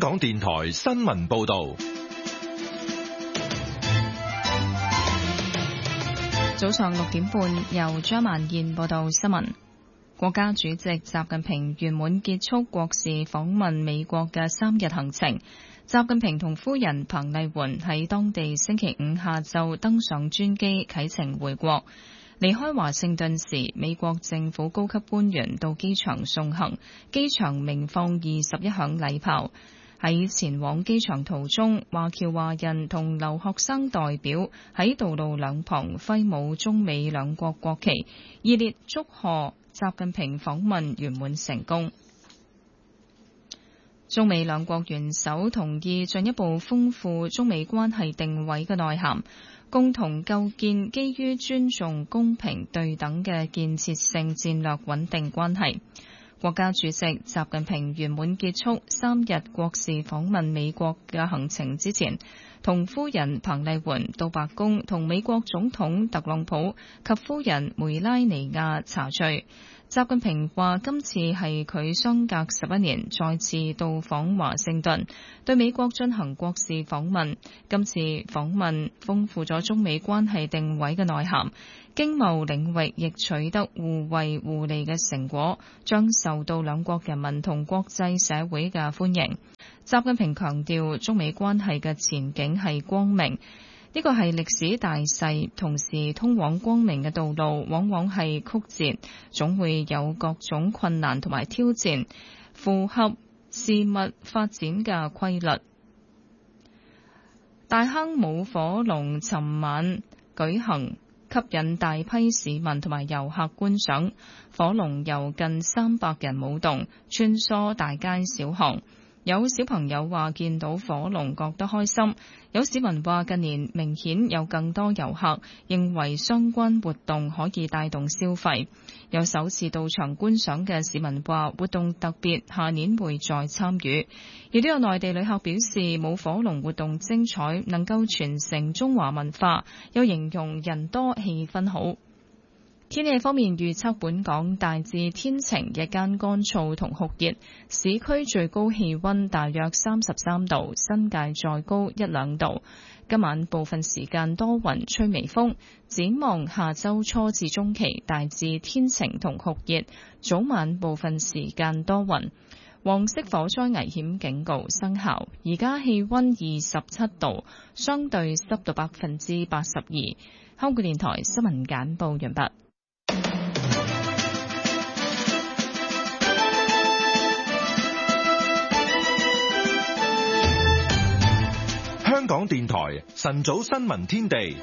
港電台新聞報道。 早上6點半，由張曼燕報道新聞。國家主席習近平圓滿結束國事訪問美國嘅3日行程。習近平同夫人彭麗媛喺當地星期5下晝登上專機啟程回國。離開華盛頓時，美國政府高級官員到機場送行，機場鳴放21響禮炮。喺前往機場途中，華僑華人同留學生代表喺道路兩旁揮舞中美兩國國旗，熱烈祝賀習近平訪問圓滿成功。中美兩國元首同意進一步豐富中美關係定位嘅內涵，共同構建基於尊重、公平、對等嘅建設性戰略穩定關係。國家主席習近平圓滿結束3日國事訪問美國嘅行程之前，同夫人彭麗媛到白宮同美國總統特朗普及夫人梅拉尼亞茶敘。習近平話：今次係佢相隔11年再次到訪華盛頓，對美國進行國事訪問。今次訪問豐富咗中美關係定位嘅內涵，經貿領域亦取得互惠互利嘅成果，將受到兩國人民同國際社會嘅歡迎。習近平強調，中美關係嘅前景係光明。呢個係歷史大勢，同時通往光明嘅道路往往係曲折，總會有各種困難同埋挑戰，符合事物發展嘅規律。大坑舞火龍尋晚舉行，吸引大批市民同埋遊客觀賞。火龍由近300人舞動，穿梭大街小巷。有小朋友話見到火龍覺得開心，有市民話近年明顯有更多遊客，認為相關活動可以帶動消費。有首次到場觀賞嘅市民話活動特別，下年會再參與。亦都有內地旅客表示舞火龍活動精彩，能夠傳承中華文化，又形容人多氣氛好。天氣方面預測，本港大致天晴，日間乾燥同酷熱，市區最高氣溫大約33度，新界再高1-2度。今晚部分時間多雲，吹微風。展望下周初至中期，大致天晴同酷熱，早晚部分時間多雲。黃色火災危險警告生效。而家氣溫27度，相對濕度82%。香港電台新聞簡報完畢。 香港電台晨早新聞天地，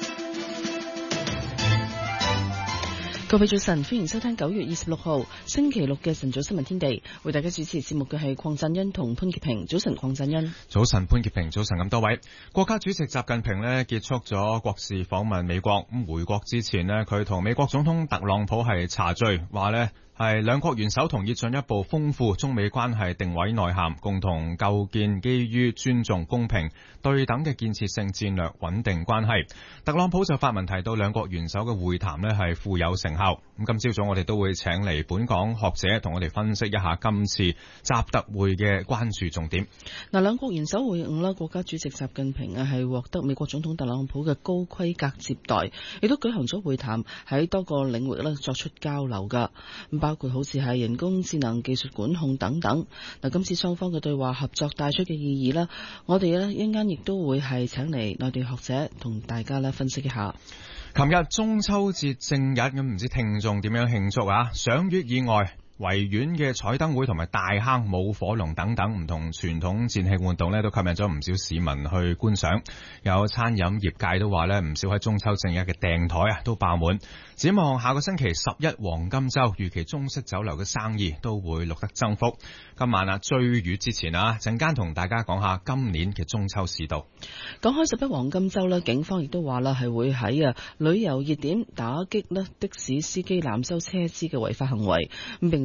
各位早晨，歡迎收聽9月26號星期六嘅晨早新聞天地。為大家主持節目嘅係鄺振恩同潘潔平。早晨，鄺振恩。 早晨，潘潔平。早晨咁多位。國家主席習近平呢結束咗國事訪問美國，咁回國之前呢，佢同美國總統特朗普係茶敘，話呢係兩國元首同意進一步豐富中美關係定位內涵，共同構建基於尊重、公平、對等嘅建設性戰略穩定關係。特朗普就發文提到兩國元首嘅會談呢係富有成效。咁今朝早我哋都會請嚟本港學者同我哋分析一下今次習特會嘅關注重點。 嗱，兩國元首會晤啦，國家主席習近平係獲得美國總統特朗普嘅高規格接待，亦都舉行咗會談，喺多個領域作出交流噶。包括好似係人工智能技術管控等等。嗱，今次雙方嘅對話合作帶出嘅意義啦，我哋一陣間亦都會係請嚟內地學者同大家分析一下。 琴日中秋節正日，咁唔知聽眾點樣慶祝啊？賞月以外，維園嘅彩燈會同埋大坑舞火龍等等唔同傳統節慶活動都吸引咗唔少市民去觀賞。有餐飲業界都話唔少喺中秋正日嘅訂台都爆滿。展望下個星期11黃金周，預期中式酒樓嘅生意都會錄得增幅。今晚追月之前陣間同大家講下今年嘅中秋市道。 講開11黃金周警方亦都話係會喺旅遊熱點打擊的士司機濫收車資嘅違法行為，並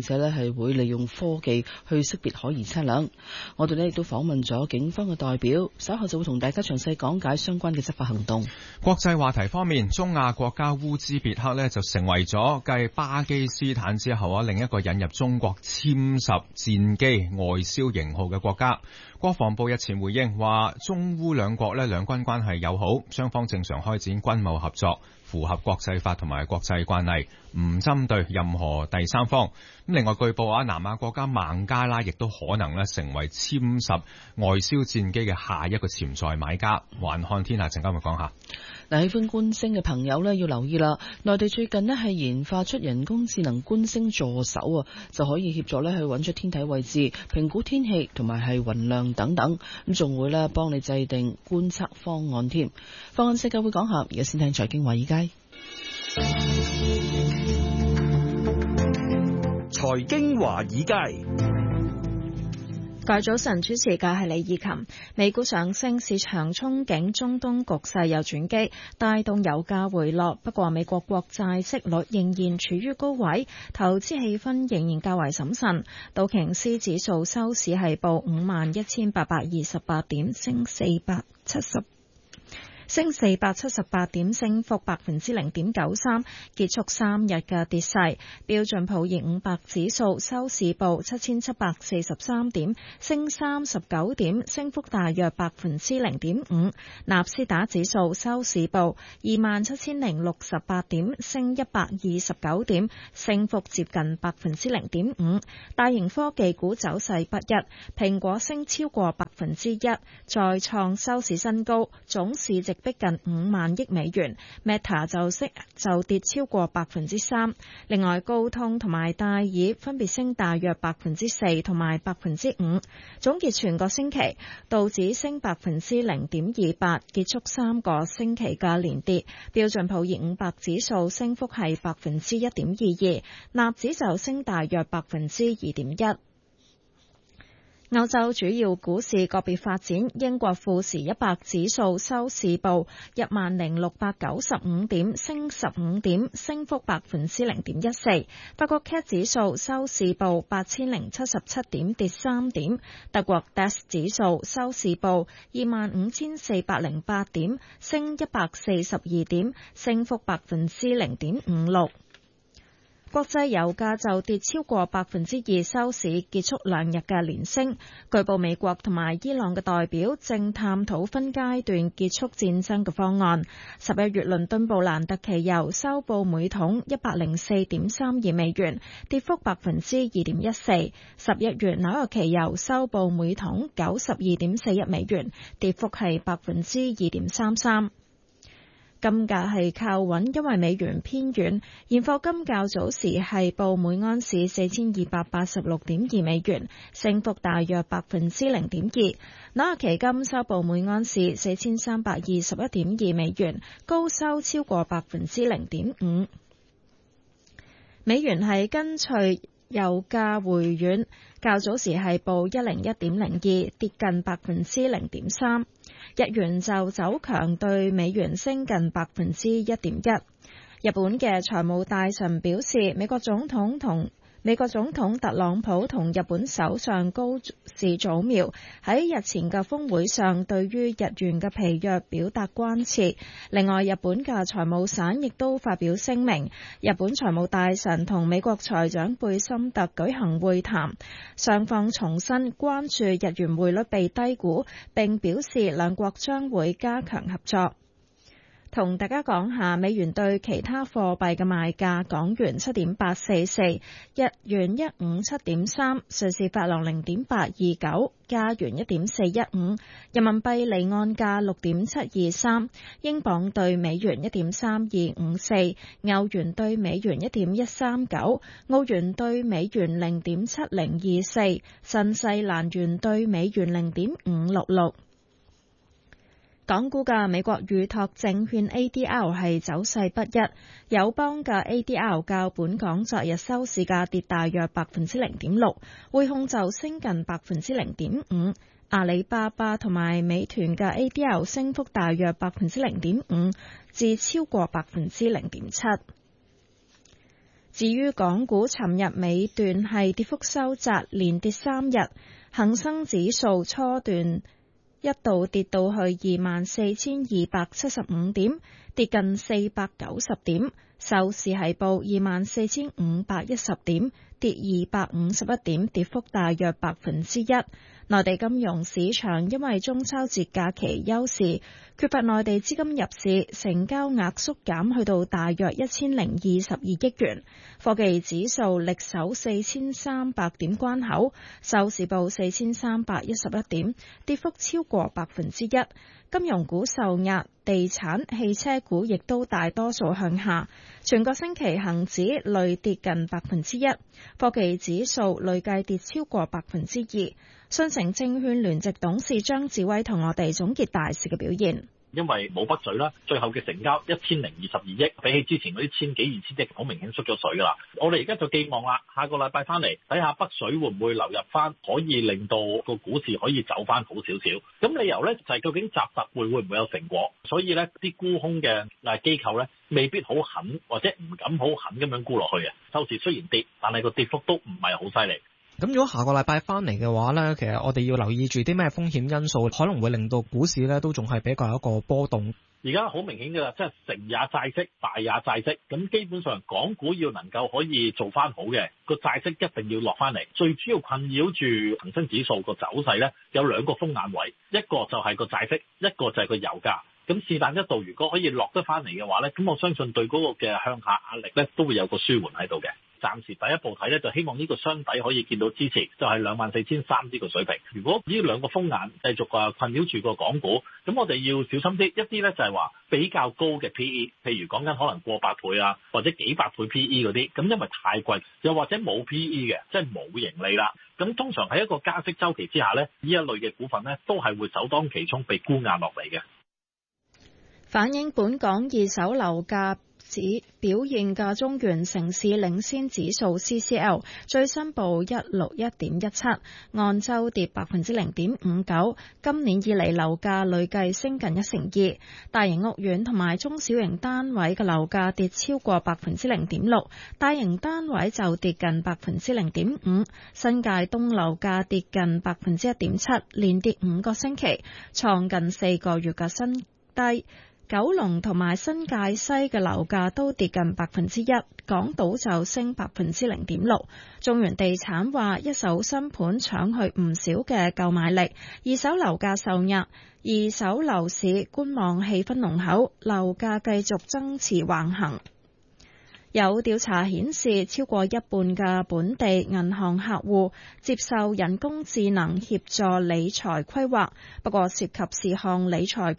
且呢係會利用科技去識別可疑車輛。我哋呢亦都訪問咗警方嘅代表，稍後就會同大家詳細講解相關嘅執法行動。 國際話題方面，中亞國家烏茲別克呢就成為咗繼巴基斯坦之後另一個引入中國殲十戰機外銷型號嘅國家。國防部日前回應話，中烏兩國兩軍關係友好，雙方正常開展軍務合作，符合國際法同埋國際慣例，唔針對任何第三方。另外據報南亞國家孟加拉亦都可能成為殲十外銷戰機嘅下一個潛在買家。環看天下陣間會講下。 喜歡觀星嘅朋友要留意啦，內地最近係研發出人工智能觀星助手就可以協助去揾出天體位置、評估天氣同埋係雲量等等，咁仲會幫你制定觀測方案添。放眼世界會講下，而家先聽財經華爾街。 財經華爾街。 各位早晨，主持嘅係李以琴。美股上升，市場憧憬中東局勢有轉機，帶動油價回落。不過美國國債息率仍然處於高位，投資氣氛仍然較為審慎。道瓊斯指數收市係報51,828點，升478點，升幅0.93%，結束3日嘅跌勢。標準普爾500指數收市報7743點，升39點，升幅大約0.5%。納斯達指數收市報27,068點，升129點，升幅接近0.5%。大型科技股走勢不一，蘋果升超過1%，再創收市新高，總市值逼近5萬億美元。Meta 就跌超過3%。另外，高通同埋戴爾分別升大約4%同埋5%。總結全個星期，道指升0.28%，結束3個星期嘅連跌。標準普爾500指數升幅係1.22%，納指就升大約2.1%。歐洲主要股市個別發展，英國富時100指數收市報10,695點，升15點，升幅0.14%。法國 CAC 指數收市報8,077點，跌3點。德國 DAX 指數收市報25,408點，升142點，升幅0.56%。國際油價就跌超過2%收市，結束2日嘅連升。據報美國同埋伊朗嘅代表正探討分階段結束戰爭嘅方案。11月倫敦布蘭特期油收報每桶104.32美元，跌幅2.14%。11月紐約期油收報每桶92.41美元，跌幅係2.33%。金價係靠穩，因為美元偏軟。現貨金較早時係報每安士4286.2美元，升幅大約0.2%。紐約期金收報每安士4321.2美元，高收超過0.5%。美元係跟隨油價回軟，較早時係報101.02，跌近0.3%。日元就走強，對美元升近1.1%。日本嘅財務大臣表示，美國總統特朗普同日本首相高市早苗喺日前嘅峰會上對於日元嘅疲弱表達關切。另外，日本嘅財務省亦都發表聲明，日本財務大臣同美國財長貝森特舉行會談，雙方重申關注日元匯率被低估，並表示兩國將會加強合作。同大家講下美元對其他貨幣嘅賣價：港元7.844，日元157.3，瑞士法郎0.829，加元1.415，人民幣離岸價6.723，英鎊對美元1.3254，歐元對美元1.139，澳元對美元0.7024，新西蘭元對美元0.566。港股嘅美國預託證券 ADR 係走勢不一，友邦嘅 ADR 較本港昨日收市價跌大約0.6%，匯控就升近0.5%，阿里巴巴同埋美團嘅 ADR 升幅大約0.5%至超過0.7%。 至於港股，尋日尾段係跌幅收窄，連跌3日，恒生指數初段一度跌到去24,275點，跌近490點，收市係報24,510點，跌251點，跌幅大約1%。內地金融市場因為中秋節假期休市，缺乏內地資金入市，成交額縮減去到大約1022億元。科技指數力守4300點關口，收市報4311點，跌幅超過1%。金融股受壓，地產、汽車股亦都大多數向下。全個星期恒指累跌近1%，科技指數累計跌超過2%。信誠證券聯席董事張志威同我哋總結大市嘅表現。 因為冇北水啦，最後嘅成交1022億，比起之前嗰啲千幾2000億，好明顯縮咗水噶啦。我哋而家就寄望啦，下個禮拜翻嚟睇下北水會唔會流入翻，可以令到個股市可以走翻好少少。咁理由咧就係究竟習特會唔會有成果？所以咧啲沽空嘅機構咧未必好狠，或者唔敢好狠咁樣沽落去嘅。收市雖然跌，但係個跌幅都唔係好犀利。 咁如果下個禮拜翻嚟嘅話呢，其實我哋要留意住啲咩風險因素，可能會令到股市呢都仲係比較一個波動。 而家好明顯嘅啦，即係成也債息，敗也債息。咁基本上港股要能夠可以做翻好嘅，個債息一定要落翻嚟。最主要困擾住恒生指數個走勢呢，有兩個風眼位，一個就係個債息，一個就係個油價。咁是但一度如果可以落得翻嚟嘅話呢，咁我相信對嗰個嘅向下壓力呢都會有個舒緩喺度嘅。暫時第一步睇咧，就希望呢個雙底可以見到支持，就係24,300呢個水平。如果呢兩個風眼繼續困擾住個港股，咁我哋要小心啲。一啲咧就係話比較高嘅 PE， 譬如講緊可能過百倍啊，或者幾百倍 PE 嗰啲，咁因為太貴，又或者冇 PE 嘅，即係冇盈利啦。咁通常喺一個加息週期之下咧，呢一類嘅股份咧都係會首當其衝被沽壓落嚟嘅。 反映本港二手樓價表現嘅中原城市領先指數 CCL 最新報161.17，按周跌0.59%。今年以嚟樓價累計升近1%。大型屋苑同埋中小型單位嘅樓價跌超過0.6%，大型單位就跌近0.5%。新界東樓價跌近1.7%，連跌5個星期，創近4個月嘅新低。九龍同埋新界西嘅樓價都跌近1%，港島就升0.6%。中原地產話，一手新盤搶去唔少嘅購買力，二手樓價受壓，二手樓市觀望氣氛濃厚，樓價繼續爭持橫行。有調查顯示，超過一半嘅本地銀行客戶接受人工智能協助理財規劃，不過涉及複雜事項理財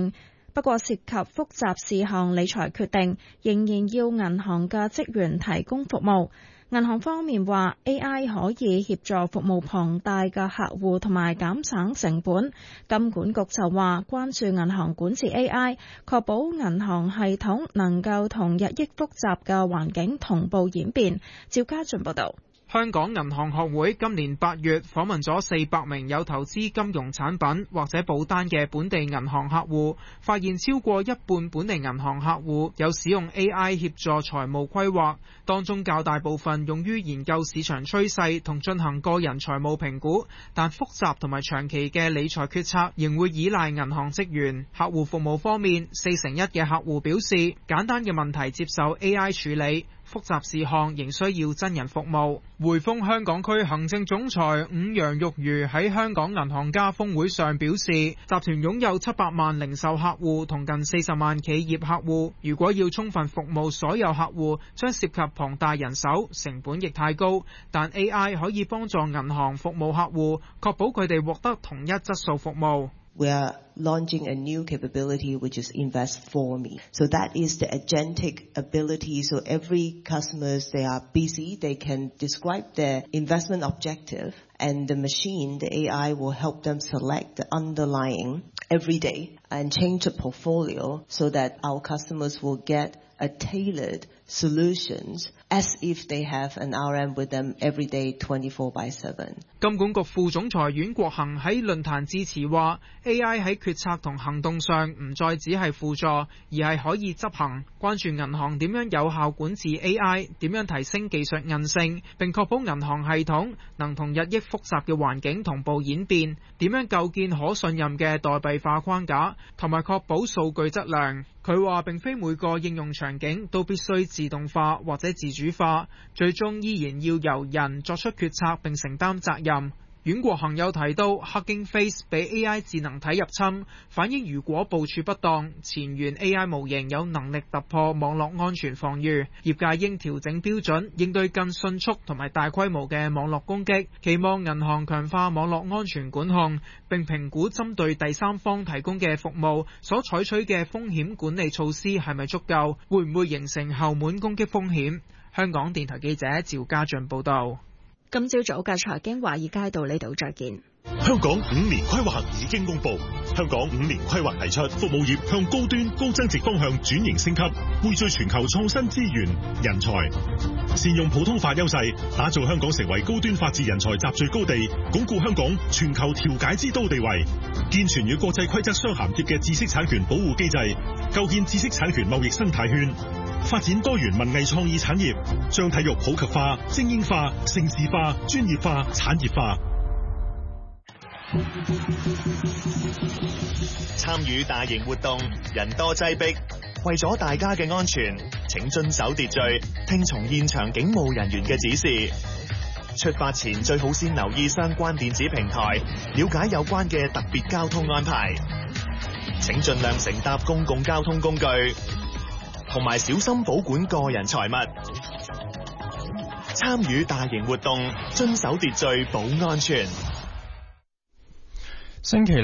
決定，仍然要銀行嘅職員提供服務。銀行方面話 AI 可以協助服務龐大嘅客戶同埋減省成本。金管局就話關注銀行管治 AI， 確保銀行系統能夠同日益複雜嘅環境同步演變。趙家俊報道。 香港銀行學會今年8月訪問咗400名有投資金融產品或者保單嘅本地銀行客戶，發現超過一半本地銀行客戶有使用 AI 協助財務規劃，當中較大部分用於研究市場趨勢同進行個人財務評估，但複雜同埋長期嘅理財決策仍會依賴銀行職員。客戶服務方面，41%嘅客戶表示簡單嘅問題接受 AI 處理，複雜事項仍需要真人服務。匯豐香港區行政總裁伍楊玉如喺香港銀行家峰會上表示，集團擁有700萬零售客戶同近40萬企業客戶，如果要充分服務所有客戶，將涉及龐大人手，成本亦太高。但 AI 可以幫助銀行服務客戶，確保佢哋獲得同一質素服務。 We are launching a new capability which is Invest for Me. So that is the agentic ability. So every customers, they are busy, they can describe their investment objective and the machine, the AI will help them select the underlying every day and change the portfolio so that our customers will get a tailored solutions as if they have an RM with them every day 24/7。 金管局副總裁阮國恒喺論壇致辭話 AI 喺決策同行動上唔再只係輔助，而係可以執行。關注銀行點樣有效管治 AI， 點樣提升技術韌性，並確保銀行系統能同日益複雜嘅環境同步演變，點樣構建可信任嘅代幣化框架，同埋確保數據質量。佢話並非每個應用場景都必須自動化或者自主化，最終依然要由人作出決策並承擔責任。阮國恒又提到 Hugging Face 俾 AI 智能體入侵，反映如果部署不當，前沿 AI 模型有能力突破網絡安全防禦，業界應調整標準，應對更迅速同埋大規模嘅網絡攻擊。期望銀行強化網絡安全管控，並評估針對第三方提供嘅服務所採取嘅風險管理措施係咪足夠，會唔會形成後門攻擊風險。香港電台記者趙家俊報道。 今朝早嘅財經華爾街到呢度再見。 香港5年規劃已經公布，香港5年規劃提出服務業向高端高增值方向轉型升級，匯聚全球創新資源人才，善用普通法優勢，打造香港成為高端法治人才集聚高地，鞏固香港全球調解之都地位，健全與國際規則相銜接嘅知識產權保護機制，構建知識產權貿易生態圈，發展多元文藝創意產業，將體育普及化、精英化、城市化、專業化、產業化。 參與大型活動，人多擠迫，為咗大家嘅安全，請遵守秩序，聽從現場警務人員嘅指示。出發前最好先留意相關電子平台，了解有關嘅特別交通安排。請盡量乘搭公共交通工具，同埋小心保管個人財物。參與大型活動，遵守秩序，保安全。 星期